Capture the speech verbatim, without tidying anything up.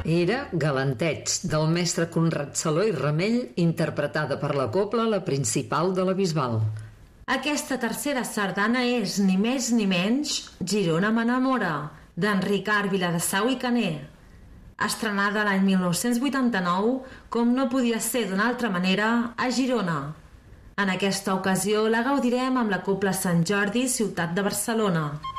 era Galanteig, del mestre Conrad Saló i Ramell, interpretada per la cobla La Principal de la Bisbal. Aquesta tercera sardana és, ni més ni menys, Girona m'enamora, d'en Ricard Viladesau i Caner. Estrenada l'any mil nou-cents vuitanta-nou, com no podia ser d'una altra manera, a Girona. En aquesta ocasió la gaudirem amb la Cobla Sant Jordi, ciutat de Barcelona.